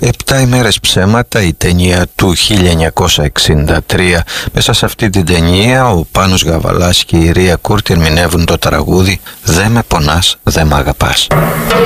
7 ημέρες ψέματα, η ταινία του 1963. Μέσα σε αυτή την ταινία ο Πάνος Γαβαλάς και η Ρία Κούρτ ερμηνεύουν το τραγούδι «Δε με πονάς, δε μ' αγαπάς».